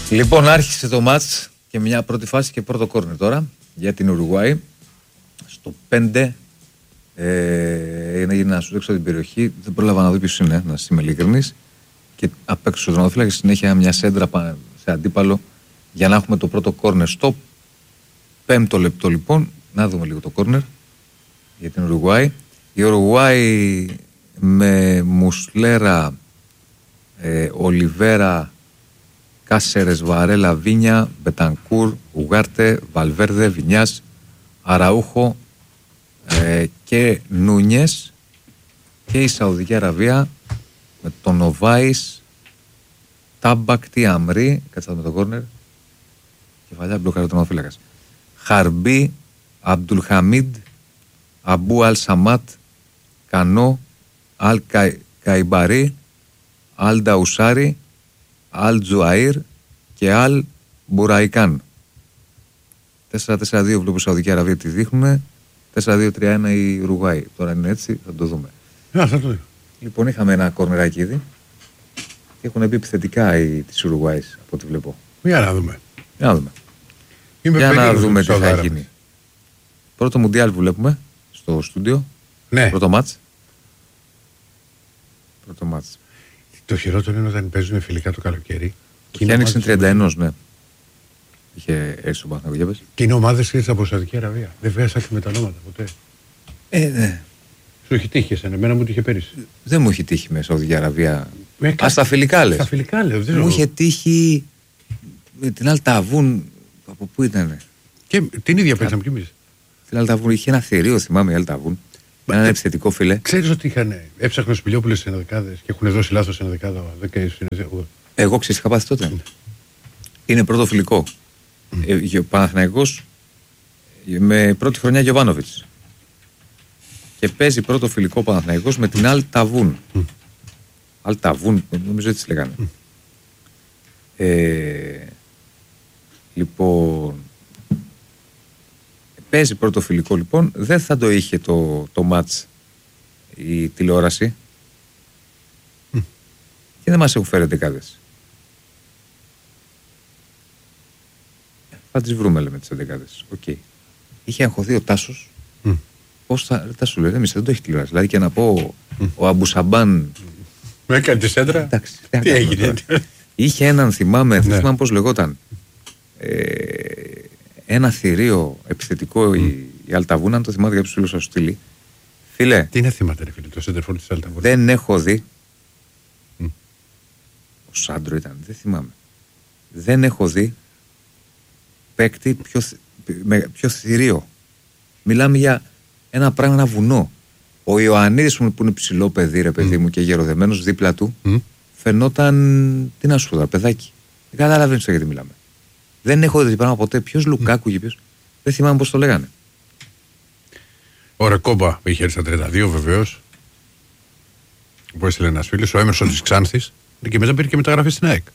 Λοιπόν, άρχισε το μάτς και μια πρώτη φάση και πρώτο κόρνερ τώρα για την Ουρουγουάη. Στο 5 έγινε να σου έξω την περιοχή. Δεν πρόλαβα να δω ποιος είναι, να είμαι ειλικρινής. Και απ' έξω ο και συνέχεια μια σέντρα σε αντίπαλο για να έχουμε το πρώτο κόρνερ. Στο 5ο λεπτό λοιπόν, να δούμε λίγο το κόρνερ για την Ουρουγουάη. Η Ουρουγουάη με Μουσλέρα, Ολιβέρα, Κάσερες, Βαρέλα, Βίνια, Μπετανκούρ, Ουγάρτε, Βαλβέρδε, Βινιάς, Αραούχο και Νούνιες, και η Σαουδική Αραβία με τον Νοβάης, Τάμπακ, Τιαμρί, κάτσε με το κόρνερ, κεφαλιά μπλοκάρει τον οφύλακας, Χαρμπί, Αμπτουλχαμίντ, Αμπού Αλ Σαμάτ, Κανό, Αλ Καϊμπαρί, Αλ Νταουσάρι, Αλ Τζουαΐρ και Αλ Μπουραϊκάν. 4-4-2 βλέπω Σαουδική Αραβία τη δείχνουν. 4-2-3-1 η Ουρουγουάη. Τώρα είναι έτσι, θα το δούμε. Λοιπόν, είχαμε ένα κορνεράκι ήδη και έχουν μπει επιθετικά οι της Ουρουγουάης από ό,τι βλέπω. Για να δούμε. Για να δούμε τι θα γίνει. Πρώτο Μουντιάλ που βλέπουμε στο στούντιο. Ναι. Πρώτο μάτς. Το χειρότερο είναι όταν παίζουν φιλικά το καλοκαίρι. Και άνοιξε 31, ναι. Είχε έρθει στον Παναθηναϊκό. Και είναι ομάδες ήρθαν από Σαουδική Αραβία. Δεν βγάζει με τα ονόματα ποτέ. Ναι. Σου έχει τύχει εσένα, εμένα μου είχε πέρυσι. Δεν μου έχει τύχει με Σαουδική Αραβία. Στα φιλικά λες. Στα φιλικά λέω. Μου είχε τύχει με την Αλταβούν. Από πού ήταν. Και την ίδια παίζαμε κι εμείς. Την Αλταβούν είχε ένα θηρίο, θυμάμαι, η Αλταβούν. Ένα επιθετικό φίλε. Ξέρεις ότι έψαχναν Σπηλιόπουλες στις ενδεκάδες και έχουν δώσει λάθος ενδεκάδα. Εγώ ξέρεις, είχα πάθει τότε. Είναι πρώτο φιλικό. Παναθηναϊκός με πρώτη χρονιά Γιοβάνοβιτς. Και παίζει πρώτο φιλικό Παναθηναϊκός με την Αλταβούν. Αλταβούν, νομίζω έτσι λέγανε. Λοιπόν, παίζει πρώτο φιλικό λοιπόν. Δεν θα το είχε το μάτς η τηλεόραση. Και δεν μας έχουν φέρει δεκάδες. Θα τις βρούμε, λέμε, τις δεκάδες. Okay. Είχε αγχωθεί ο Τάσος. Πώς θα σου λέει, εμείς δεν το έχει τηλεόραση. Δηλαδή και να πω ο Αμπουσαμπάν. Με έκανε τη σέντρα. Εντάξει, τι έγινε. Είχε έναν, θυμάμαι, δεν θυμάμαι πώς λεγόταν. Ένα θηρίο επιθετικό η Αλταβούν, αν το θυμάται για τους φίλους θα σου στείλει. Φίλε. Τι είναι θύματα, ρε φίλε, το σέντερφορ της Αλταβούν. Δεν έχω δει. Ο Σάντρο ήταν, δεν θυμάμαι. Δεν έχω δει παίκτη πιο θηρίο. Μιλάμε για ένα πράγμα, ένα βουνό. Ο Ιωαννίδης που είναι ψηλό παιδί, ρε παιδί μου, και γεροδεμένος δίπλα του, φαινόταν. Τι να σου πω, παιδάκι. Δεν καταλαβαίνεις γιατί μιλάμε. Δεν έχω δει πράγμα ποτέ. Ποιος Λουκάκου και ποιος. Δεν θυμάμαι πώς το λέγανε. Ο Ρεκόμπα είχε έρθει στα 32 βεβαίως. Που έστειλε ένας φίλος. Ο Έμερσον της Ξάνθης. Και μετά πήρε και μεταγραφή στην ΑΕΚ.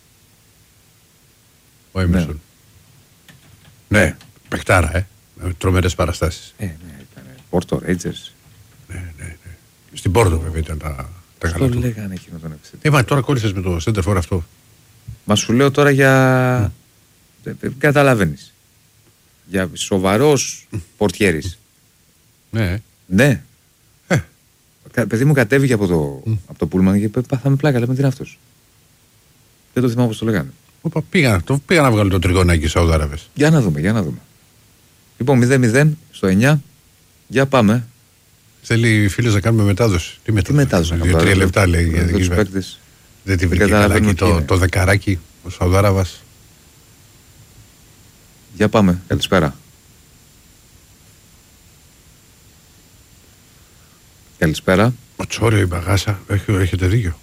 Ο Έμερσον. Ναι, παιχτάρα, με τρομερές παραστάσεις. Ναι, ήταν Πόρτο, Ρέιτζερς. Ναι. Στην Πόρτο βέβαια ήταν τα καλά του. Το λέγανε εκείνο τον επιθετικό. Τώρα κόλλησες με το σέντερφορ αυτό. Μα σου λέω τώρα για. Καταλαβαίνεις. Για σοβαρός πορτιέρης. Ναι. Ναι. Παιδί μου κατέβηκε από το πούλμαν και πάθαμε πλάκα. Λέμε τι είναι αυτός. Δεν το θυμάμαι πώς το λέγανε. Πήγα να βγάλω το τριγωνάκι Σαουδάραβες. Για να δούμε. Λοιπόν, 0-0 στο 9. Για πάμε. Θέλει φίλος να κάνουμε μετάδοση. Τι μετάδοση. 2-3 λεπτά λέει. Δεν τη βρήκε καλά το δεκαράκι ο Σαουδάραβας. Για πάμε. Καλησπέρα. Καλησπέρα. Ο Τσόριο η Μπαγάσα. Έχετε δίκιο.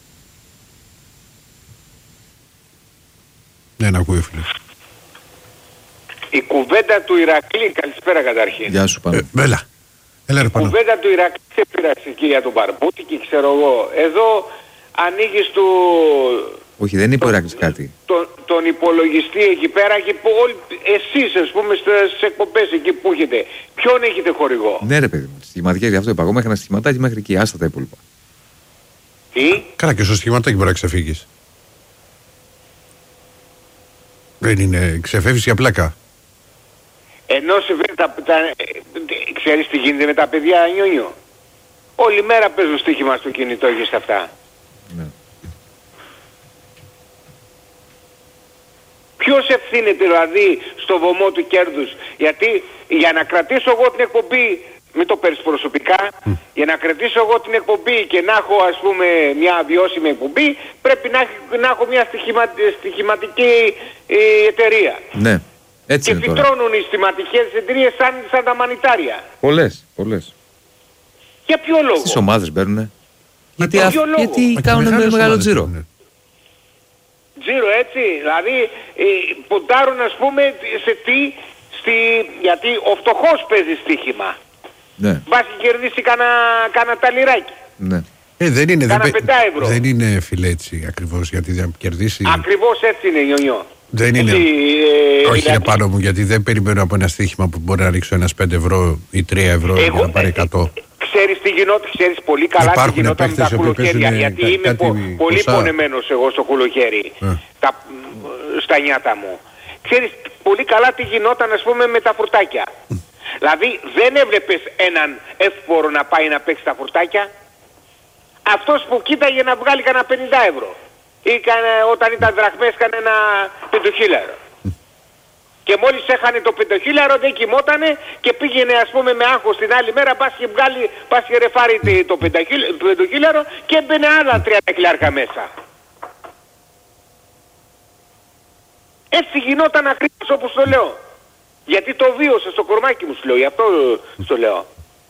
Ναι, να ακούει φίλε. Η κουβέντα του Ηρακλή, καλησπέρα καταρχήν. Γεια σου Πάνο. Έλα ρε Πάνο. Η κουβέντα του Ηρακλή σε πειράζει και για τον Μπαρμπούτη και ξέρω εγώ. Εδώ ανοίγεις του... Όχι, δεν είπε ο Ηρακλής κάτι. Τον υπολογιστή εκεί πέρα και που όλοι, εσείς ας πούμε στις εκπομπές εκεί που έχετε, ποιον έχετε χορηγό. Ναι ρε παιδί μου, στοιχηματικές, γι' αυτό είπα. Εγώ μέχρι ένα στοιχηματάκι μέχρι εκεί, άστα τα υπόλοιπα. Τι? Καλά και στο στοιχηματάκι μπορεί να ξεφύγεις. Δεν είναι, ξεφεύγεις για πλάκα. Ενώ ξέρεις τι γίνεται με τα παιδιά, Νιόνιο. Όλη μέρα παίζουν στοίχημα στο κινητό και στα αυτά. Ναι. Ποιος ευθύνεται δηλαδή στο βωμό του κέρδους? Γιατί για να κρατήσω εγώ την εκπομπή, μην το παίρνεις προσωπικά, για να κρατήσω εγώ την εκπομπή και να έχω ας πούμε μια βιώσιμη εκπομπή, πρέπει να έχω μια στοιχηματική εταιρεία. Ναι, έτσι και είναι τώρα. φυτρώνουν οι στοιχηματικές εταιρείες σαν τα μανιτάρια. Πολλές. Για ποιο λόγο? Στις ομάδες μπαίνουνε. Γιατί Μα κάνουν και μεγάλες μεγάλο ομάδες τζίρο. είναι. Τζίρο, έτσι, δηλαδή ποντάρουν ας πούμε σε τι, γιατί ο φτωχός παίζει στοίχημα. Ναι, Βάσει κερδίσει κάνα ταλιράκι. ναι. Δεν είναι, Κάνα 5 ευρώ. δεν είναι φίλε έτσι ακριβώς, γιατί δεν κερδίσει. Ακριβώς έτσι είναι, Νιονιό. Δεν είναι. Έτσι, Όχι δηλαδή, είναι πάνω μου, γιατί δεν περιμένω από ένα στοίχημα που μπορεί να ρίξω ένας 5 ευρώ ή 3 ευρώ για να πάρει 100. Ξέρεις τι γινόταν, ξέρεις πολύ καλά τι γινόταν με τα κουλοχέρια. Γιατί είμαι πολύ πονεμένος εγώ στο κουλοχέρι, στα νιάτα μου. Ξέρεις πολύ καλά τι γινόταν ας πούμε με τα φουρτάκια. Δηλαδή δεν έβλεπες έναν εύπορο να πάει να παίξει τα φουρτάκια. Αυτός που κοίταγε να βγάλει κανένα 50 ευρώ. Ή όταν ήταν δραχμές κανένα 5.000. Και μόλις έχανε το 5.000 δεν κοιμότανε και πήγαινε ας πούμε με άγχος την άλλη μέρα, πας και ρεφάρει το 5.000 και έμπαινε άλλα 30.000 μέσα. Έτσι γινόταν ακριβώς όπως το λέω. Γιατί το βίωσα στο κορμάκι μου, σου λέω, γι' αυτό στο λέω.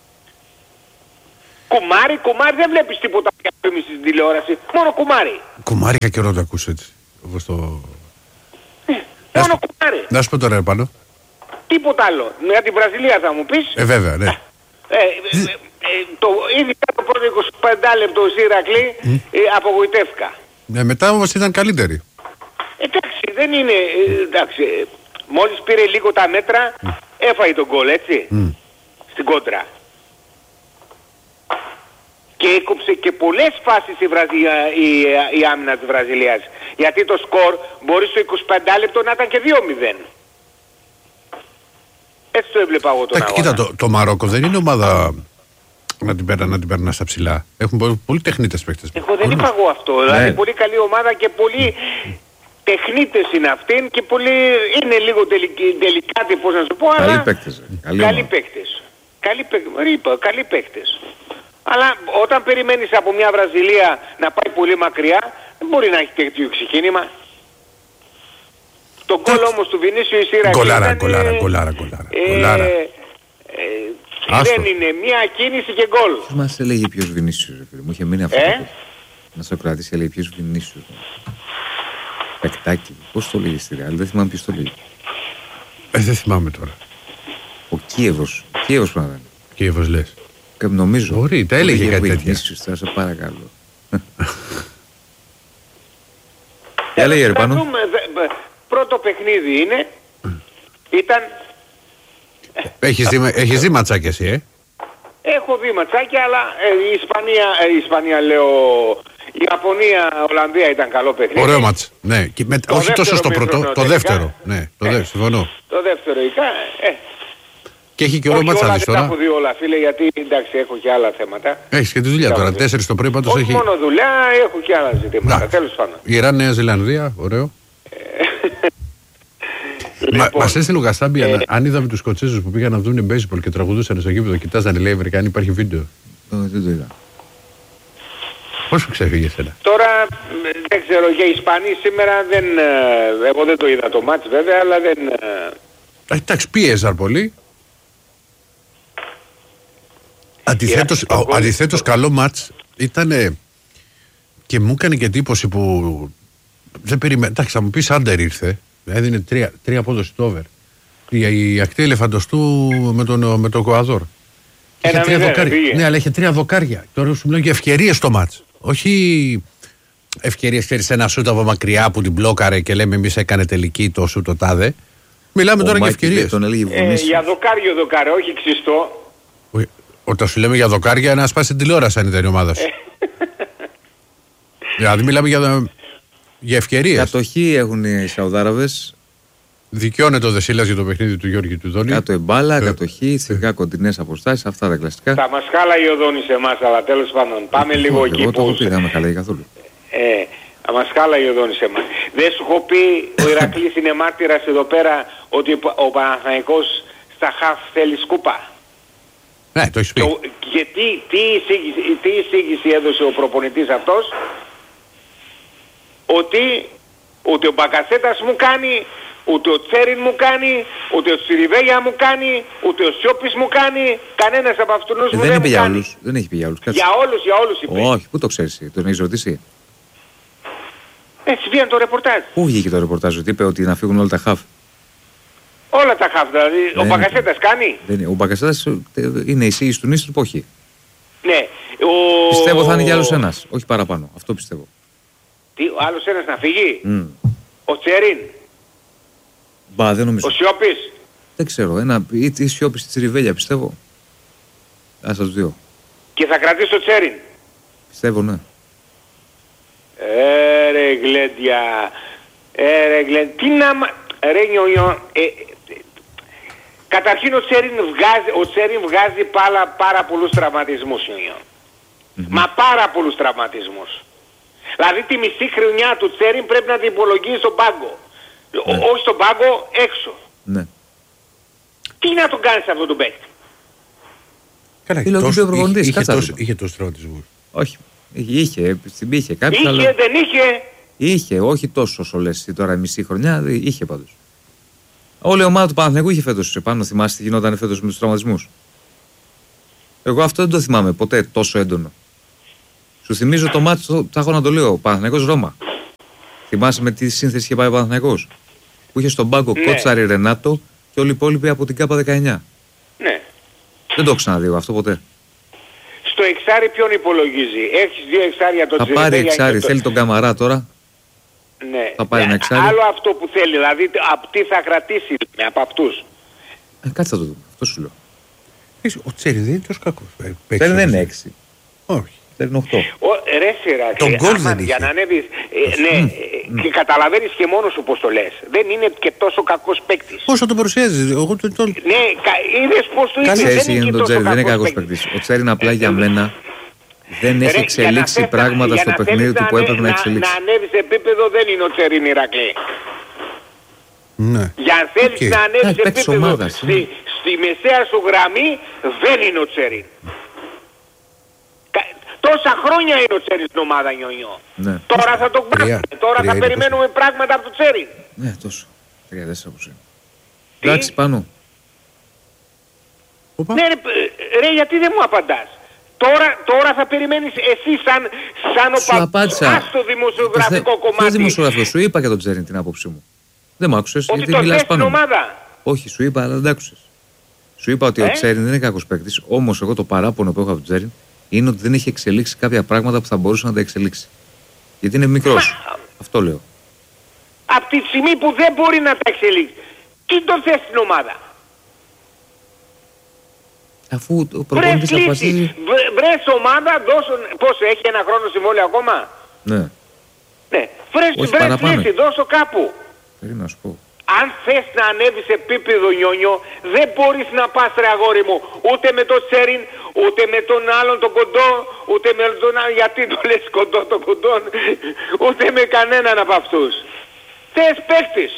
Κουμάρι, δεν βλέπεις τίποτα διαφήμιση στην τηλεόραση, μόνο κουμάρι. Κουμάρι είχα καιρό να το ακούσω έτσι. Όπως το... Μόνο κουμάρι. Να σου πω τώρα πάνω. Τίποτα άλλο. Για την Βραζιλία θα μου πεις. Βέβαια, ναι. Ειδικά το πρώτο 25 λεπτό Ηρακλή απογοητεύτηκα. Μετά όμως ήταν καλύτερη. Εντάξει, δεν είναι... εντάξει, μόλις πήρε λίγο τα μέτρα, έφαγε τον γκολ, έτσι, στην κόντρα. Και έκοψε και πολλές φάσεις η άμυνα της Βραζιλίας. Γιατί το σκορ μπορεί στο 25 λεπτό να ήταν και 2-0. Έτσι το έβλεπα εγώ τον αγώνα. Κοίτα, το Μαρόκο δεν είναι ομάδα να την περνά στα ψηλά. Έχουν πολύ τεχνίτες παίκτες. Δεν είπα εγώ αυτό. Δηλαδή πολύ καλή ομάδα και πολύ τεχνίτες είναι αυτήν και πολύ είναι λίγο τελικάτη, πώς να σου πω. Καλοί παίκτες. Καλοί παίκτες. Αλλά όταν περιμένεις από μια Βραζιλία να πάει πολύ μακριά, δεν μπορεί να έχει τέτοιο ξεκίνημα. Το γκολ όμως του Βινίσιου Ηρακλή Γκολάρα. Δεν είναι μια κίνηση και γκολ. Ποιος μας έλεγε ποιος Βινίσιους, μου είχε μείνει αυτό. Να στο κρατήσει, έλεγε ποιος Βινίσιους. Παικτάκι, πώς το λέγει στη Ρεάλ, δεν θυμάμαι ποιος το λέγει. Δεν θυμάμαι τώρα. Ο Κίεβος πρέπει να είναι. Κίεβος λες. Νομίζω. Μπορεί, τα έλεγε κάτι τέτοια. Θα σε παρακαλώ. Έλεγε ρε πάνω. Πρώτο παιχνίδι είναι. Ήταν... Έχεις δει ματσάκια εσύ, Έχω δει ματσάκια, αλλά η Ισπανία λέω... Η Ιαπωνία, Ολλανδία ήταν καλό παιχνίδι. Ωραίο μάτς. Ναι. Όχι τόσο στο πρώτο, το δεύτερο. Ναι, το δεύτερο, συμφωνώ. Το δεύτερο Και έχει και ωραίο μάτς να δεις τώρα. Δεν τα έχω δει όλα, φίλε, γιατί εντάξει έχω και άλλα θέματα. Έχεις και τη δουλειά τώρα. 4 το πρωί πάντως έχει. Όχι μόνο δουλειά, έχω και άλλα ζητήματα. Τέλος πάντων. Ιράν, Νέα Ζηλανδία, ωραίο. Μας έστειλε ο Γασάμπη, αν είδαμε τους Σκοτσέζους που πήγαν να δουν baseball και τραγουδούσαν στο γήπεδο, κοιτάζανε λέει αν υπάρχει βίντεο. Δεν το είδα. Πώς σου ξέφυγε εσένα? Τώρα δεν ξέρω, για Ισπανοί σήμερα εγώ δεν το είδα το μάτς βέβαια, αλλά δεν... Εντάξει, πίεζαν πολύ. Αντιθέτως καλό μάτς ήταν και μου έκανε και εντύπωση που δεν περιμένω. Εντάξει, θα μου πεις άντερ ήρθε, έδινε 3 απόδοση το over. Η ακτή ελεφαντοστού με τον Κοαδόρ. Είχε 3 δοκάρια. Ναι, αλλά είχε 3 δοκάρια. Τώρα σου μιλάω για ευκαιρίες στο μάτς. Όχι ευκαιρίες, ξέρεις, ένα σούτ από μακριά που την μπλόκαρε και λέμε εμείς έκανε τελική το σούτ το τάδε. Μιλάμε τώρα για ευκαιρίες. Για δοκάριο, όχι ξυστό. Όταν σου λέμε για δοκάρια, να σπάσει την τηλεόραση αν ήταν η ομάδα σου. Δηλαδή μιλάμε για ευκαιρίες. Κατοχή έχουν οι Σαουδάραβες Δικαιώνεται ο Δεσίλας για το παιχνίδι του Γιώργη του Δόνη. Κάτω εμπάλα, κατοχή, σιγά κοντινές αποστάσεις, αυτά τα κλασικά. Θα μας χάλαγε ο Δόνης εμάς, αλλά τέλος πάντων. Πάμε λίγο εκεί που... Εγώ που... δεν με χαλάει καθόλου. Θα μας χάλαγε ο Δόνης εμάς. Δεν σου έχω πει, ο Ηρακλής είναι μάρτυρας εδώ πέρα, ότι ο Παναθηναϊκός στα χαφ θέλει σκούπα. Ναι, το έχεις πει. Και τι εισήγηση έδωσε ο προπονητής αυτός, ότι ούτε ο Μπακασέτας μου κάνει, ούτε ο Τσέριν μου κάνει, ούτε ο Σιριβέγια μου κάνει, ούτε ο Σιώπης μου κάνει, κανένας από αυτούς μου δεν είπε μου κάνει. Δεν έχει πει για όλους. Για όλους είπε. Όχι, πού το ξέρεις, τον έχεις ρωτήσει. Έτσι βγαίνει το ρεπορτάζ. Πού βγήκε το ρεπορτάζ, ότι είπε ότι να φύγουν όλα τα χαφ. Όλα τα χαφ, δηλαδή. Ο Μπακασέτας κάνει. Ο Μπακασέτας είναι εισήγηση του Νίστρου, όχι. Ναι. Πιστεύω θα είναι για άλλος ένας, όχι παραπάνω. Αυτό πιστεύω. Τι, ο άλλος ένας να φύγει. Ο Τσέριν. Μπα, δεν νομίζω. Ο Σιώπης. Δεν ξέρω. Ή Σιώπης στη Ριβέλια, πιστεύω. Ας τους δύο. Και θα κρατήσει το Τσέριν. Πιστεύω, ναι. Ρε Γλέντια. Τι να... Ρε Νιονιό. Καταρχήν ο Τσέριν βγάζει πάρα πολλούς τραυματισμούς, Νιονιό. Μα πάρα πολλούς τραυματισμούς. Δηλαδή τη μισή χρονιά του Τσέριν πρέπει να την υπολογίσει στον πάγκο. Όχι στον πάγκο, έξω. Ναι. Τι να τον κάνεις αυτό τον παίκτη. Καλά, είχε τόσο τραυματισμούς. Όχι. Είχε κάποιος. Είχε, δεν είχε. Είχε, όχι τόσο όσο λες τώρα μισή χρονιά, είχε πάντως. Όλη η ομάδα του Παναθηναϊκού είχε φέτος επάνω, θυμάσαι τι γινόταν φέτος με τους τραυματισμούς. Εγώ αυτό δεν το θυμάμαι ποτέ τόσο έντονο. Σου θυμίζω το μάτι, θα έχω να το λέω, Παναθηναϊκός Ρώμα. Θυμάσαι με τι σύνθεση είχε πάει ο Παναθηναϊκός. Που είχε στον πάγκο Κότσαρη, Ρενάτο και όλοι οι υπόλοιποι από την ΚΑΠΑ 19. Ναι. Δεν το έχω ξαναδεί αυτό ποτέ. Στο εξάρι ποιον υπολογίζει. Έχεις δύο εξάρια το Τσιριδέγια. Θα πάρει εξάρι, θέλει τον Καμαρά τώρα. Ναι. Θα πάρει ένα εξάρι. Άλλο αυτό που θέλει, δηλαδή από τι θα κρατήσει από αυτούς. Κάτσε θα το δούμε, αυτό σου λέω. Ο Τσέρι δεν είναι τόσο κακός. Τσέρι δεν είναι 6. Όχι. Δεν είναι 8. Ρε σειρά, τον γκολ δεν είχε. Για να ανέβεις, και καταλαβαίνεις και μόνος σου πως το λες. Δεν είναι και τόσο κακός παίκτης. Πώς θα το παρουσιάζεις. Ναι, είδες πως το είπες. Δεν είναι το Τσέρι, δεν είναι κακός παίκτης. Ο Τσέρι είναι απλά για μένα. Δεν έχει εξελίξει πράγματα στο παιχνίδι του που έπρεπε να εξελίξει. Να ανέβεις επίπεδο δεν είναι ο Τσέριν Ηρακλή. Ναι. Για αν θέλεις να ανέβεις επίπεδο στη μεσαία σου γραμμή δεν είναι ο Τσέριν. Τόσα χρόνια είναι ο Τσέριν στην ομάδα, Νιονιό. Ναι. Τώρα θα τον κάνουμε. Τώρα θα περιμένουμε πράγματα από το Τσέριν. Ναι, τόσο. 3-4 όπως είναι. Εντάξει, πάνω. Ναι ρε, γιατί δεν μου απαντάς. Τώρα θα περιμένεις εσύ σαν ο παπάς στο δημοσιογραφικό κομμάτι. Ποιος δημοσιογραφικό, σου είπα για τον Τσέριν την άποψή μου. Δεν μ' άκουσες, ότι γιατί το μιλάς πάνω. Ομάδα. Όχι, σου είπα, αλλά δεν άκουσες. Σου είπα ότι ο Τσέριν δεν είναι κακός παίκτης, όμως εγώ το παράπονο που έχω από τον Τσέριν είναι ότι δεν έχει εξελίξει κάποια πράγματα που θα μπορούσε να τα εξελίξει. Γιατί είναι μικρός. Αυτό λέω. Από τη στιγμή που δεν μπορεί να τα εξελίξει, τι τον θες στην ομάδα. Αφού ο προπονητής αποφασίζει. Βρες ομάδα, πόσο έχει, ένα χρόνο συμβόλαιο ακόμα. Ναι. Ναι. Βρες λύση, δώσω κάπου. Περίμενα να σου πω. Αν θες να ανέβεις επίπεδο, Νιόνιο, δεν μπορείς να πας, ρε αγόρι μου, ούτε με τον Τσέριν, ούτε με τον άλλον τον κοντό, ούτε με τον άλλον, γιατί το λες κοντό τον κοντό, ούτε με κανέναν από αυτούς. Θες παίκτης.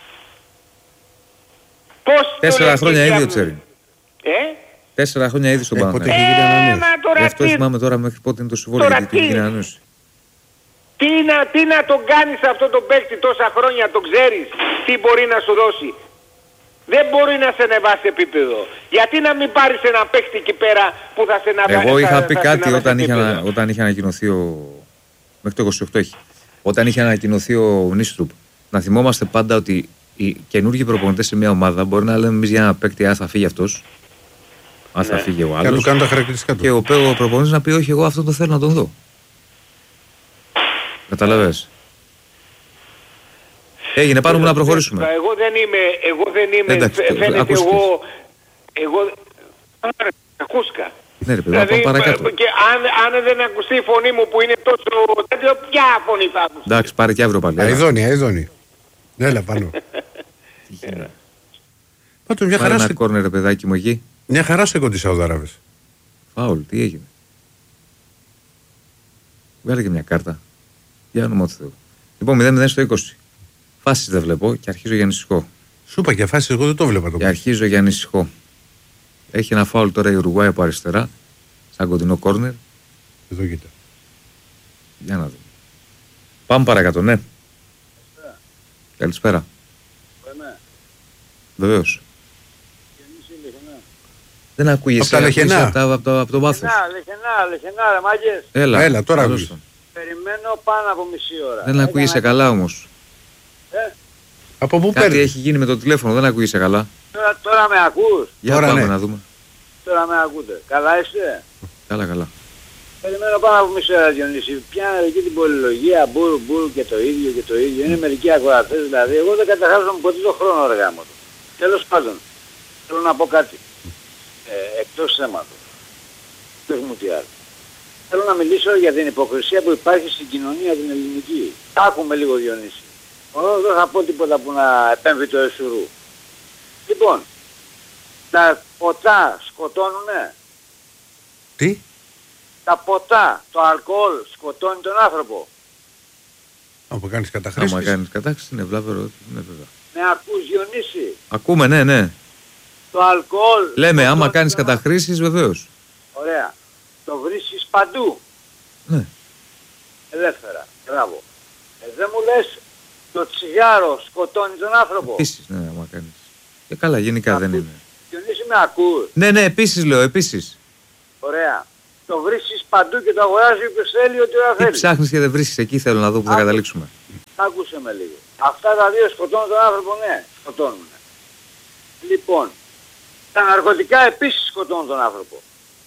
Πώς 4 χρόνια ήδη ο Τσέριν. 4 χρόνια ήδη στον Παναθηναϊκό. Γι' αυτό θυμάμαι τώρα μέχρι πότε είναι το συμβόλαιο, γιατί την έγινε ανανέωση. Τι να τον κάνεις αυτό τον παίκτη τόσα χρόνια, τον ξέρεις, τι μπορεί να σου δώσει. Δεν μπορεί να σε ανεβάσει επίπεδο. Γιατί να μην πάρεις ένα παίκτη εκεί πέρα που θα σε ανεβάσει. Εγώ είχα πει κάτι όταν είχε ανακοινωθεί μέχρι το 28 έχει. Όταν είχε ανακοινωθεί ο Νίστρουπ, να θυμόμαστε πάντα ότι οι καινούργιοι προπονητές σε μια ομάδα μπορεί να λέμε εμείς για ένα παίκτη, θα φύγει αυτός. Αν θα φύγει ο άλλος. Και ο προπονητής να πει όχι, εγώ αυτό το θέλω να τον δω. Καταλαβες. Έγινε, πάρουμε να προχωρήσουμε. Εγώ δεν είμαι, εντάξει, φαίνεται εγώ ακούστηκα. Ναι ρε παιδί, δηλαδή, παρακάτω. Και αν δεν ακουστεί η φωνή μου που είναι τόσο τέτοιο, ποια φωνή θα ακουστεί. Εντάξει, πάρε και αύριο πάλι. Αηδόνη. Έλα πάνω. Πάντως μια χαρά ένα κόρνερ, παιδάκι μου εκεί. Μια χαρά σε κοντή Σαουδαράβες. Φάουλ, τι έγινε. Βγάλε και μια κάρτα. Για όνομα του Θεού. Λοιπόν, 0-0 στο 20. Φάσεις δεν βλέπω και αρχίζω για ανησυχώ. Σου είπα και φάσεις, εγώ δεν το βλέπα το. Και αρχίζω για ανησυχώ. Έχει ένα φάουλ τώρα η Ουρουγουάη από αριστερά. Σαν κοντινό κόρνερ. Εδώ κοίτα. Για να δούμε. Πάμε παρακάτω, ναι. Καλησπέρα. Βεβαίως. Δεν ακούγεσαι. Από το βάθος. Λεχενά, ρε μάγκες. Έλα, τώρα ακούγεσαι. Περιμένω πάνω από μισή ώρα. Δεν ακούγεσαι καλά όμως. Από πού κάτι έχει γίνει με το τηλέφωνο, δεν ακούγεσαι καλά. Τώρα με ακούς. Για τώρα πάμε να δούμε. Τώρα με ακούτε. Καλά είστε. Καλά. Περιμένω πάνω από μισή ώρα, Διονύση. Πιάνε εκεί την πολυλογία, μπούρου και το ίδιο. Είναι μερικοί ακροατές δηλαδή. Εγώ δεν καταχάζομαι ποτέ το χρόνο, ρε γάμο. Τέλος πάντων, θέλω να πω κάτι. Εκτός θέματος. Πες μου τι άλλο. Θέλω να μιλήσω για την υποκρισία που υπάρχει στην κοινωνία την ελληνική. Άκουμε λίγο, Διονύση. Δεν θα πω τίποτα που να επέμβει το εσουρού. Λοιπόν, τα ποτά σκοτώνουνε. Τι? Τα ποτά, το αλκοόλ σκοτώνει τον άνθρωπο. Άμα κάνεις καταχρήσεις. Άμα κάνεις κατάχρηση είναι βλάβερο. Ναι, βέβαια. Με ακούς, Διονύση? Ακούμε, ναι. Το αλκοόλ... Λέμε, άμα κάνεις καταχρήσεις, βεβαίως. Ωραία. Το βρίσκεις παντού. Ναι. Ελεύθερα. Μπράβο. Δεν μου λες το τσιγάρο σκοτώνει τον άνθρωπο. Επίσης, ναι, άμα κάνεις. Και καλά, γενικά δεν είναι. Διονύση, με ακούς? Ναι, επίσης λέω, επίσης. Ωραία. Το βρίσκεις παντού και το αγοράζει όποιος θέλει ό,τι ώρα θέλει. Τι ψάχνεις και δεν βρίσκεις, εκεί θέλω να δω που θα καταλήξουμε. Άκουσε με λίγο. Αυτά τα δύο σκοτώνουν τον άνθρωπο, ναι, σκοτώνουν. Λοιπόν, τα ναρκωτικά επίσης σκοτώνουν τον άνθρωπο.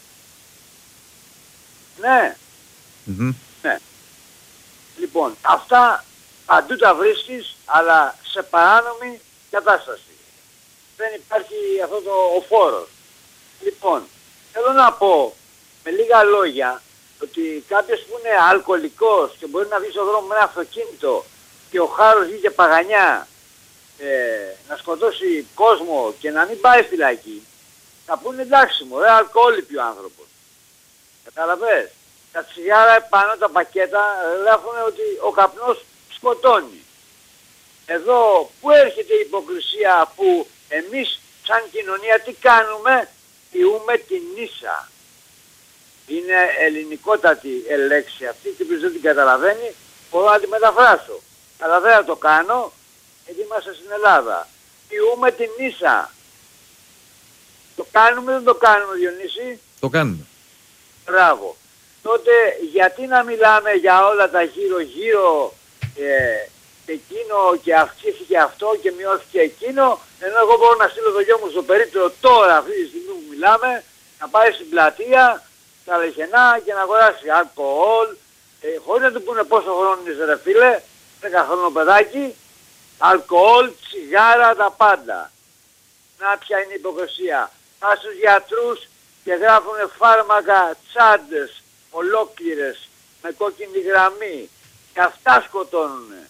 Ναι. Ναι. Λοιπόν, αυτά παντού τα βρίσκεις, αλλά σε παράνομη κατάσταση. Δεν υπάρχει αυτό ο φόρος. Λοιπόν, θέλω να πω με λίγα λόγια ότι κάποιος που είναι αλκοολικός και μπορεί να βγει στον δρόμο με ένα αυτοκίνητο και ο χάρος βγήκε παγανιά να σκοτώσει κόσμο και να μην πάει φυλακή, θα πούνε εντάξει μωρέ, αλκοόλ πει ο άνθρωπος. Καταλαβες. Τα τσιγάρα επάνω τα πακέτα γράφουν ότι ο καπνός σκοτώνει. Εδώ που έρχεται η υποκρισία που εμείς σαν κοινωνία τι κάνουμε? Πιούμε την ίσα. Είναι ελληνικότατη λέξη αυτή και ποιος δεν την καταλαβαίνει μπορώ να τη μεταφράσω. Αλλά δεν θα το κάνω γιατί είμαστε στην Ελλάδα. Πιούμε την ίσα. Το κάνουμε δεν το κάνουμε, Διονύση? Το κάνουμε. Μπράβο. Τότε γιατί να μιλάμε για όλα τα γύρω-γύρω εκείνο και αυξήθηκε αυτό και μειώθηκε εκείνο, ενώ εγώ μπορώ να στείλω το γιο μου στο περίπτερο τώρα αυτή τη στιγμή που μιλάμε, να πάει στην πλατεία, στα Λεχενά και να αγοράσει αλκοόλ, χωρίς να του πούνε πόσο χρόνο είσαι ρε φίλε, 10 χρόνο παιδάκι, αλκοόλ, τσιγάρα, τα πάντα. Να ποια είναι η υποκρισία. Πας στους γιατρούς και γράφουν φάρμακα τσάντες ολόκληρες με κόκκινη γραμμή και αυτά σκοτώνουνε.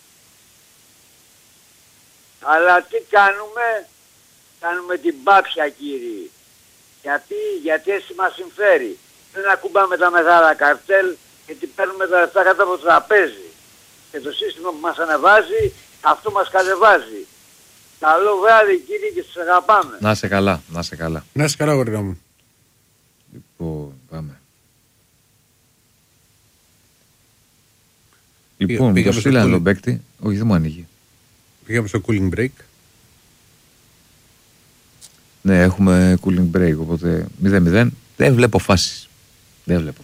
Αλλά τι κάνουμε? Κάνουμε την πάψια κύριοι. Γιατί έτσι μας συμφέρει. Δεν ακουμπάμε τα μεγάλα καρτέλ γιατί παίρνουμε τα λεφτά κάτω από το τραπέζι. Και το σύστημα που μας ανεβάζει αυτό μας κατεβάζει. Καλό βράδυ κύριοι και σας αγαπάμε. Να είσαι καλά, να είσαι καλά. Να είσαι καλά γορδιά μου. Λοιπόν, πάμε. Λοιπόν, μου το στείλανε τον παίκτη. Όχι, δεν μου ανοίγει. Πήγαμε στο cooling break. Ναι, έχουμε cooling break, οπότε 0-0. Δεν βλέπω φάσεις. Δεν βλέπω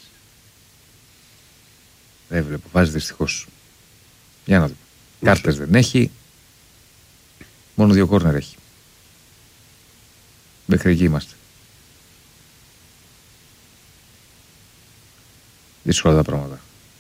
φάσεις δυστυχώς. Για να δούμε. Κάρτες δεν έχει. Μόνο 2 κόρνερ έχει. Μέχρι εκεί είμαστε. Δύσκολα τα πράγματα.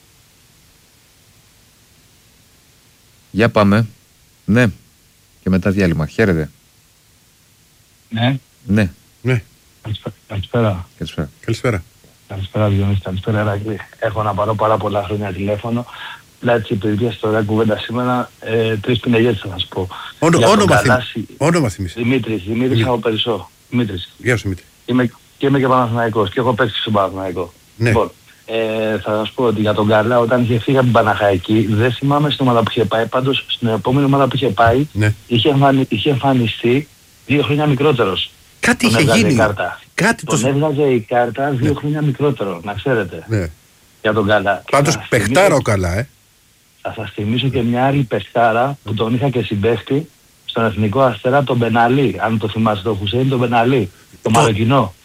Για πάμε. Ναι. Και μετά διάλειμμα. Χαίρετε. Ναι. Ναι. Ναι. Καλησπέρα. Καλησπέρα. Καλησπέρα Διονύση, καλησπέρα Ερακλή. Έχω να πάρω πάρα πολλά χρόνια τηλέφωνο. πλάτσι επειδή στο ωραία κουβέντα σήμερα, 3 πινελιές θα σας πω. Όνομα θυμίσαι. Δημήτρης από Περισσό. Δημήτρης. Γεια σου Δημήτρη. Είμαι και Παναθηναϊκός και έχω παίξει στον Παναθηναϊκό. Ναι. Λοιπόν, θα σας πω ότι για τον Γκαρλά όταν είχε φύγει από την Παναχαϊκή, δεν θυμάμαι στην ομάδα που είχε πάει, πάντως στην επόμενη ομάδα που είχε πάει, ναι. είχε εμφανιστεί 2 χρόνια μικρότερος. Κάτι είχε γίνει. Τον έβγαζε η κάρτα 2 χρόνια μικρότερο, να ξέρετε. Ναι. Για τον Γκαρλά. Πάντως παιχτάρα ο καλά, Θα σας θυμίσω και μια άλλη παιχτάρα που τον είχα και συμπαίχτη στον Εθνικό Αστέρα, τον Μπεναλή. Αν το θυμάσαι, τον Χουσέιν, τον Μπεναλή. Το Μαροκινό.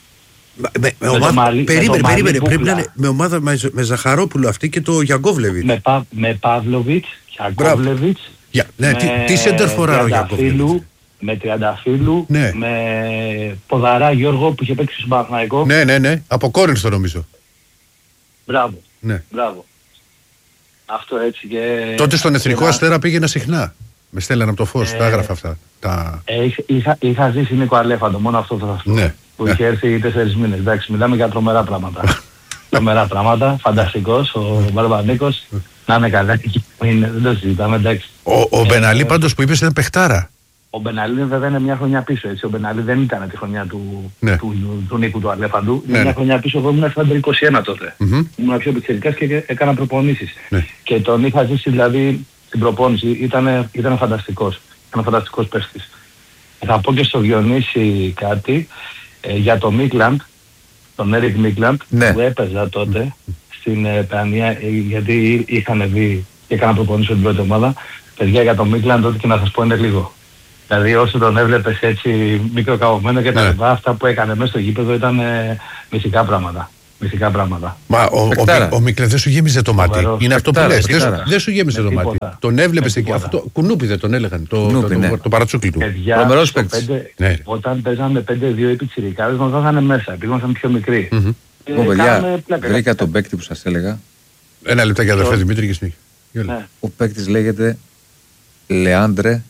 Περίμενε, πρέπει να είναι με ομάδα με Ζαχαρόπουλο αυτή και το Γιαγκόβλεβιτς. Με Παύλοβιτς, Γιαγκόβλεβιτς. Ναι, τι σέντερ φορά ο Γιαγκόβλεβιτς. Με Τριανταφύλου, ναι. Με Ποδαρά Γιώργο που είχε παίξει στον Παναθηναϊκό. Ναι, από Κόρινθ το νομίζω. Μπράβο, ναι. Μπράβο. Αυτό έτσι και... Τότε στον Εθνικό Αστέρα πήγαινα συχνά. Με στέλναν από το φως, τα έγραφα αυτά. Είχα ζήσει Νίκο Αλέφαντο, μόνο αυτό θα σας πω. Ναι. Που είχε έρθει 4 μήνες. Εντάξει, μιλάμε για τρομερά πράγματα. Τρομερά πράγματα, φανταστικός, ο Μπαρμπανίκος. Να είναι καλά εκεί που είναι, δεν το συζητάμε, εντάξει. Ο Μπεναλή πάντως που είπες ήταν παιχτάρα. Ο Μπεναλή βέβαια είναι μια χρονιά πίσω, έτσι. Ο Μπεναλή δεν ήταν τη χρονιά του Νίκου του Αλέφαντου. Είναι μια χρονιά πίσω, εγώ ήμουν στα 21 τότε. Ήμουν πιο πιτσιρικάς και έκανα προπονήσεις. Και τον είχα ζήσει δηλαδή στην προπόνηση. Ήταν φανταστικός. Ήταν φανταστικός παίχτης. Θα πω και στο Διονύση κάτι για τον Μίκλαντ, τον Έρικ Μίκλαντ, που έπαιζα τότε στην Παιανία, γιατί είχαν δει και έκανα προπονήσεις στην πρώτη ομάδα. Παιδιά, για τον Μίκλαντ, ό,τι και να σας πω είναι λίγο. Δηλαδή όσο τον έβλεπες έτσι μικροκαμωμένο και τα λοιπά, αυτά που έκανε μέσα στο γήπεδο ήταν μυστικά πράγματα. Μυστικά πράγματα. Μα ο Μίκλαντ δεν σου γέμιζε το μάτι. Είναι αυτό που λες. Δεν σου γέμιζε το μάτι. Τον έβλεπες εκεί. Αυτό κουνούπι δεν τον έλεγαν. Το παρατσούκλι του. Τρομερός παίκτης. Όταν παίζαμε 5-2 οι πιτσιρικάδες μας βάζανε μέσα, επειδή ήμασταν πιο μικροί. Εγώ παιδιά βρήκα τον παίκτη που σας έλεγα. Ένα λεπτάκι αδερφέ Δημήτρη και συνέχεια. Ο παίκτης λέγεται Λεάντρε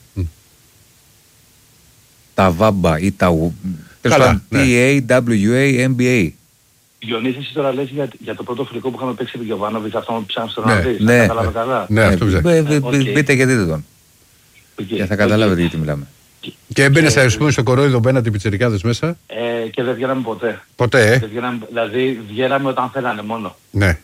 Ταβάμπα ή T-A-W-A-M-B-A. Διονύση, εσύ τώρα λες για το πρώτο φιλικό που είχαμε παίξει με Γιωβάνοβιτς, αυτό που ψάχνεις στον Ανδρή. Ναι, κατάλαβα καλά. Ναι, αυτό μπείτε και δείτε τον. Και θα καταλάβετε γιατί μιλάμε. Και έμπαινε στο κορόιδο μπαίνατε οι πιτσιρικάδες μέσα. Και δεν βγαίναμε ποτέ. Ποτέ, Δηλαδή βγαίναμε όταν θέλανε μόνο. Ναι.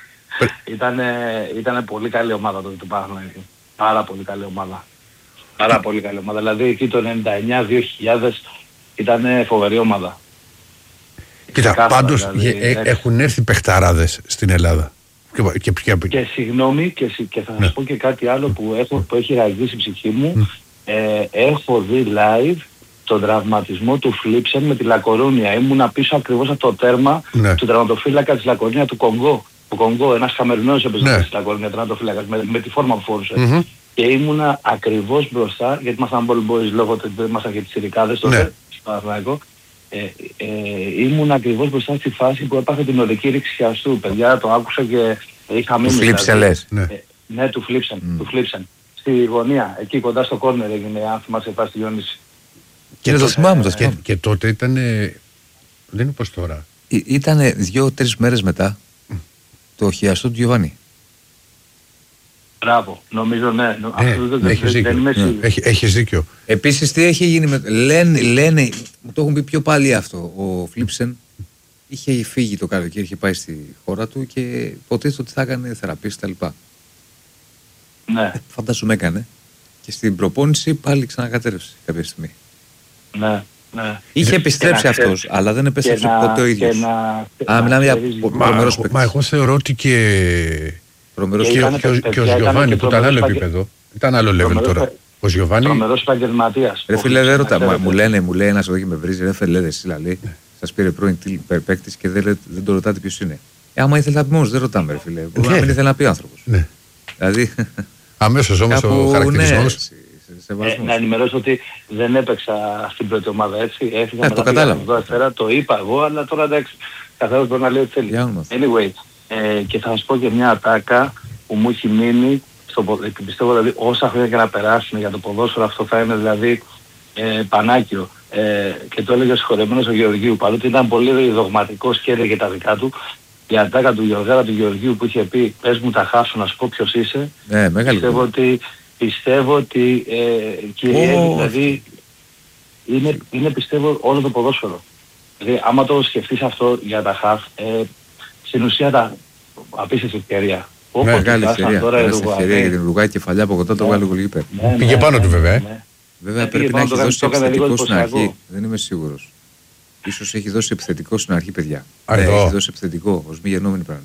Ήταν πολύ καλή ομάδα τότε του Παναθηναϊκού. Πάρα πολύ καλή ομάδα. Πάρα πολύ καλή ομάδα. Δηλαδή εκεί το 99-2000 ήταν φοβερή ομάδα. Κοίτα, πάντως έχουν έρθει παιχταράδες στην Ελλάδα. Και συγγνώμη, και θα σας πω και κάτι άλλο που έχει ραγίσει η ψυχή μου. Έχω δει live τον τραυματισμό του Φλίψεν με τη Λακορούνια. Ήμουνα πίσω ακριβώς από το τέρμα του τερματοφύλακα της Λακορούνια του Κονγκό. Ο Κονγκό, ένας Καμερινός έπαιζε στη Λακορούνια τερματοφύλακας με τη φόρμα που φορούσε. Και ήμουνα ακριβώς μπροστά, γιατί ήμασταν ball boys λόγω ότι δεν ήμασταν και τις Ιρικάδες τότε, στο Παναθηναϊκό. Ήμουν ακριβώς μπροστά στη φάση που έπαθε την οδική ρήξη χιαστού. Παιδιά, το άκουσα και είχα μείνει. Του Φλίψεν λες. Ναι, του Φλίψεν. Στη γωνία, εκεί κοντά στο κόρνερ έγινε, αν θυμάσαι η φάση τη Διονύση. Και το θυμάμαι. Και τότε ήταν, δεν είναι πως τώρα. Ήταν 2-3 μέρες μετά το χιαστό του Γιωβάνι. Μπράβο, νομίζω ναι. Έχεις δίκιο. Επίσης τι έχει γίνει λένε, μου το έχουν πει πιο πάλι αυτό. Ο Φλίψεν είχε φύγει το καλοκαίρι, είχε πάει στη χώρα του και υποτίθεται ότι θα έκανε θεραπείες τα λοιπά. Ναι. Φαντάζομαι έκανε. Και στην προπόνηση πάλι ξανακατέρευσε κάποια στιγμή. Ναι. Είχε επιστρέψει αυτός, αλλά δεν επέστρεψε ποτέ ο ίδιος. Μιλάμε για τρομερός παίκτης. Μα εγώ θεωρώ ότι και ο Γιωβάνι που ήταν άλλο επίπεδο. Ήταν άλλο level τώρα. Ο Γιωβάνι. Τρομερός επαγγελματίας. Ρε φίλε, δεν ρωτά. Μου λέει ένας εδώ και με βρίζει. Ρε φίλε, εσείς λέει. Σας πήρε πρώην παίκτης και δεν το ρωτάτε ποιος είναι. Άμα ήθελε να πει μόνος, δεν ρωτάμε, ρε φίλε. Μπορεί να μην ήθελε να πει ο άνθρωπος. Δηλαδή. Αμέσως όμως ο χαρακτηρισμός. Να ενημερώσω ότι δεν έπαιξα στην πρώτη ομάδα, έτσι. Έφυγα το κατάλαβα. Το είπα εγώ, αλλά τώρα εντάξει. Καθένας μπορεί να λέει ό,τι θέλει. Anyway, και θα σας πω και μια ατάκα που μου έχει μείνει. Πιστεύω δηλαδή όσα χρόνια και να περάσουν για το ποδόσφαιρο, αυτό θα είναι δηλαδή πανάκιο. Και το έλεγε ο συγχωρεμένος ο Γεωργίου, παρότι ήταν πολύ δογματικός και έλεγε τα δικά του. η ατάκα του Γεωργάρα του Γεωργίου που είχε πει πες μου τα χάσω να σου πω ποιος είσαι. Πιστεύω ότι κύριε, δηλαδή είναι πιστεύω όλο το ποδόσφαιρο. Δηλαδή άμα το σκεφτείς αυτό για τα χαφ, στην ουσία απίστευτη ευκαιρία. Μεγάλη ευκαιρία για την Ουρουγουάη, κεφαλιά από κοντά το βγάλει γολγίπερ. Πήγε πάνω του βέβαια. Βέβαια πρέπει να έχει δώσει επιθετικό στην αρχή. Δεν είμαι σίγουρος. Ίσως έχει δώσει επιθετικό στην αρχή, παιδιά. Έχει δώσει επιθετικό, ως μη γεννόμενη πράγμα.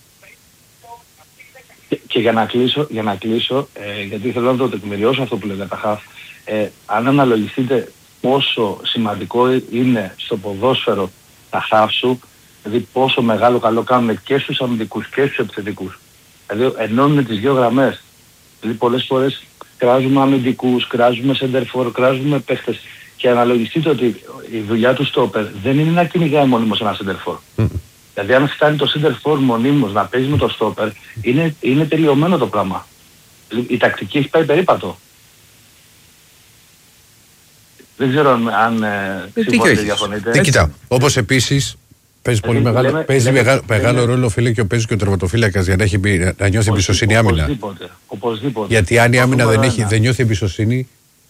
Και για να κλείσω, γιατί θέλω να το τεκμηριώσω αυτό που λέτε τα χαφ, αν αναλογιστείτε πόσο σημαντικό είναι στο ποδόσφαιρο τα χαφ σου, δηλαδή πόσο μεγάλο καλό κάνουν και στους αμυντικούς και στους επιθετικούς. Δηλαδή ενώνουν τις δύο γραμμές. Δηλαδή πολλές φορές κράζουμε αμυντικούς, κράζουμε σεντερφόρ, κράζουμε παίχτες. Και αναλογιστείτε ότι η δουλειά του στόπερ δεν είναι να κυνηγάει μονίμως ένα σεντερφόρ. Δηλαδή αν φτάνει το σεντερφόρ μονίμως να παίζει με το στόπερ, είναι τελειωμένο το πράγμα. Η τακτική έχει πάει περίπατο. Δεν ξέρω αν συμφωνείτε, διαφωνείτε. Κοίτα, όπως επίσης παίζει πολύ μεγάλο ρόλο, φίλε, και παίζει και ο τερματοφύλακας για να νιώθει εμπιστοσύνη άμυνα. Οπωσδήποτε. Γιατί αν η άμυνα δεν νιώθει εμπιστοσύνη,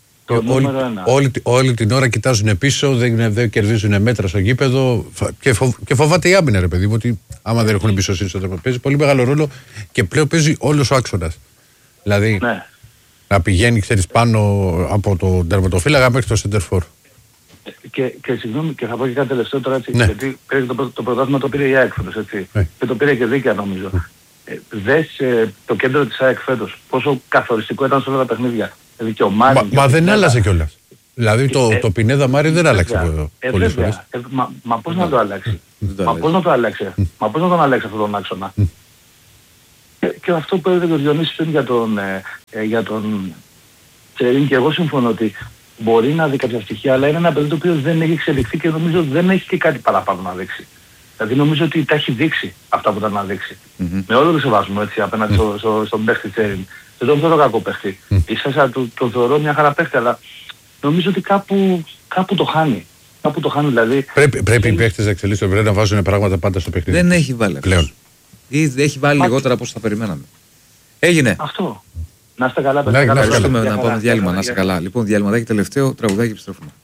όλη την ώρα κοιτάζουν πίσω, δεν κερδίζουν μέτρα στο γήπεδο και φοβάται η άμυνα, ρε παιδί μου, ότι άμα δεν έχουν εμπιστοσύνη στο τερματοφύλακα. Παίζει πολύ μεγάλο ρόλο και πλέον παίζει όλος ο άξονας. Δηλαδή να πηγαίνει, ξέρεις, πάνω από τον τερματοφύλακα μέχρι το σεντερφόρ. Και συγγνώμη, και θα πω και κάτι τελευταίο τώρα, έτσι, γιατί το πρωτάθλημα το πήρε η ΑΕΚ φέτος, έτσι, και το πήρε και δίκαια νομίζω. Δες το κέντρο της ΑΕΚ φέτος, πόσο καθοριστικό ήταν σε όλα τα παιχνίδια. Δηλαδή και ο Μα δεν άλλασε κιόλας. Δηλαδή το Πινέδα Μάρι δεν άλλαξε πολλές φορές. Μα πώς να το αλλάξει. Μα πώς να τον αλλάξει αυτόν τον άξονα. Και αυτό που έλεγε ο Διονύσης πριν για τον Τσερίν, και εγώ συμφωνώ ότι μπορεί να δει κάποια στοιχεία, αλλά είναι ένα παιδί το οποίο δεν έχει εξελιχθεί και νομίζω δεν έχει και κάτι παραπάνω να δείξει. Δηλαδή νομίζω ότι τα έχει δείξει αυτά που ήταν να δείξει. Με όλο το σεβασμό, έτσι, απέναντι στον παίχτη Τσέριν. Δεν τον θεωρώ κακό παίχτη. Ίσα τον θεωρώ μια χαρά παίχτη, αλλά νομίζω ότι κάπου το χάνει. Κάπου το χάνει δηλαδή. Πρέπει οι παίχτες να εξελίσσονται, πρέπει να βάζουν πράγματα πάντα στο παιχνίδι. Δεν έχει βάλει πλέον. Ή έχει βάλει λιγότερα από όσο θα περιμέναμε. Έγινε. Αυτό. Να είστε καλά, παιδιά. Να πάμε διάλειμμα, να είστε καλά. Λοιπόν, διαλυματάκι τελευταίο, τραγουδάκι, επιστρέφουμε.